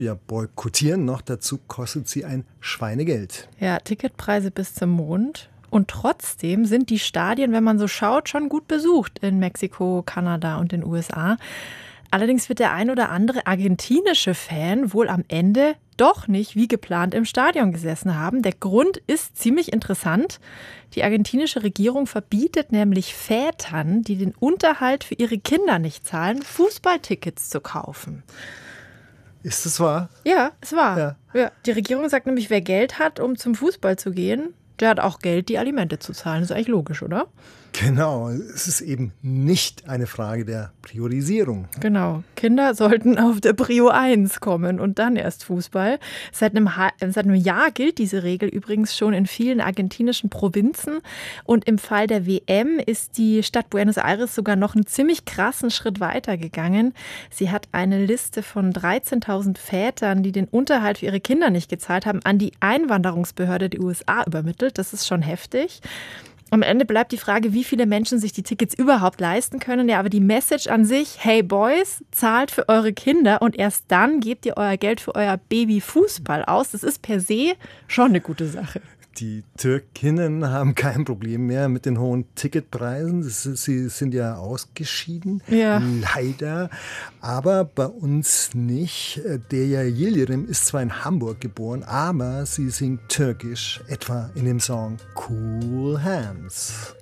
ja, boykottieren. Noch dazu kostet sie ein Schweinegeld. Ja, Ticketpreise bis zum Mond. Und trotzdem sind die Stadien, wenn man so schaut, schon gut besucht in Mexiko, Kanada und den USA. Allerdings wird der ein oder andere argentinische Fan wohl am Ende doch nicht wie geplant im Stadion gesessen haben. Der Grund ist ziemlich interessant. Die argentinische Regierung verbietet nämlich Vätern, die den Unterhalt für ihre Kinder nicht zahlen, Fußballtickets zu kaufen. Ist das wahr? Ja, es war. Ja. Ja, die Regierung sagt nämlich, wer Geld hat, um zum Fußball zu gehen, der hat auch Geld, die Alimente zu zahlen. Das ist eigentlich logisch, oder? Genau, es ist eben nicht eine Frage der Priorisierung. Genau, Kinder sollten auf der Prio 1 kommen und dann erst Fußball. Seit einem Jahr gilt diese Regel übrigens schon in vielen argentinischen Provinzen. Und im Fall der WM ist die Stadt Buenos Aires sogar noch einen ziemlich krassen Schritt weiter gegangen. Sie hat eine Liste von 13.000 Vätern, die den Unterhalt für ihre Kinder nicht gezahlt haben, an die Einwanderungsbehörde der USA übermittelt. Das ist schon heftig. Am Ende bleibt die Frage, wie viele Menschen sich die Tickets überhaupt leisten können. Ja, aber die Message an sich, hey Boys, zahlt für eure Kinder und erst dann gebt ihr euer Geld für euer Baby Fußball aus. Das ist per se schon eine gute Sache. Die Türkinnen haben kein Problem mehr mit den hohen Ticketpreisen. Sie sind ja ausgeschieden, Ja. Leider. Aber bei uns nicht. Deja Yildirim ist zwar in Hamburg geboren, aber sie singt türkisch, etwa in dem Song Cool Hands.